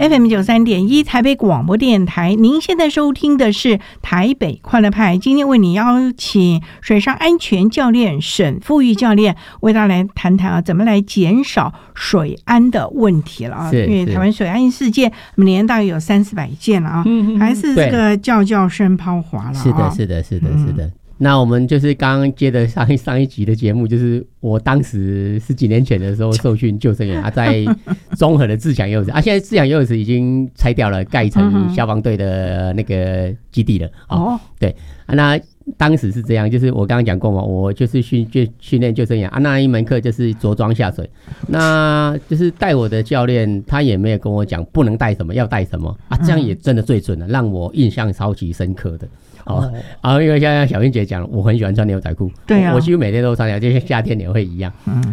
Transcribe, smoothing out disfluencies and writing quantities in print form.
FM93.1 台北广播电台。您现在收听的是台北快乐派，今天为你邀请水上安全教练沈富裕教练为大家来谈谈怎么来减少水安的问题了因为台湾水安事件每年大概有300-400件了还是这个叫声抛华了是的。那我们就是刚刚接的上一集的节目，就是我当时10几年前的时候受训救生员在中和的自强游泳池现在自强游泳池已经拆掉了，盖成消防队的那个基地了对那当时是这样，就是我刚刚讲过嘛，我就是训练救生员那一门课就是着装下水，那就是带我的教练他也没有跟我讲不能带什么要带什么这样也真的最准了，让我印象超级深刻的因为像小英姐讲，我很喜欢穿牛仔裤，对我几乎每天都穿，就像夏天也会一样